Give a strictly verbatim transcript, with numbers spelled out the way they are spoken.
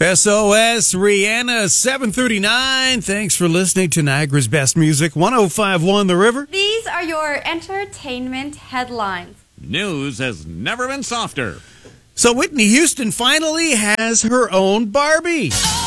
S O S, Rihanna, seven thirty-nine. Thanks for listening to Niagara's Best Music, one oh five point one The River. These are your entertainment headlines. News has never been softer. So Whitney Houston finally has her own Barbie.